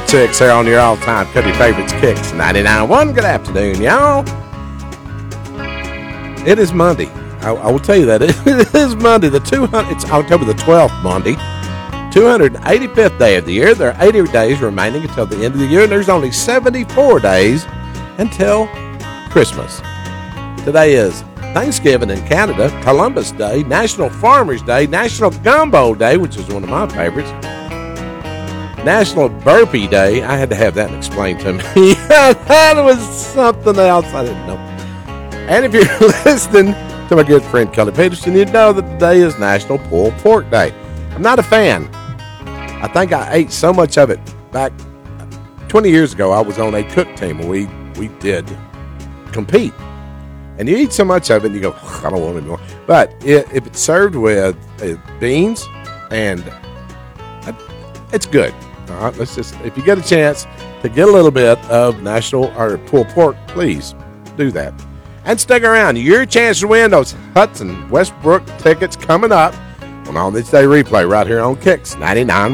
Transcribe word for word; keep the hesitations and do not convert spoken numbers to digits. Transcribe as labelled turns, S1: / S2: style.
S1: six here on your all-time country favorites, Kicks ninety-nine point one. Good afternoon, y'all. It is Monday. I, I will tell you that. It is Monday. The two hundred, it's October the twelfth, Monday. two hundred eighty-fifth day of the year. There are eighty days remaining until the end of the year, and there's only seventy-four days until Christmas. Today is Thanksgiving in Canada, Columbus Day, National Farmers Day, National Gumbo Day, which is one of my favorites, National Burpee Day. I had to have that explained to me. That was something else I didn't know. And if you're listening to my good friend Kelly Peterson, you know that today is National Pulled Pork Day. I'm not a fan. I think I ate so much of it back twenty years ago. I was on a cook team where we, we did compete. And you eat so much of it, and you go, I don't want it anymore. But it, if it's served with uh, beans, and uh, it's good. All right, let's just, if you get a chance to get a little bit of National or pulled pork, please do that. And stick around. Your chance to win those Hudson Westbrook tickets coming up on On This Day Replay right here on Kicks ninety-nine.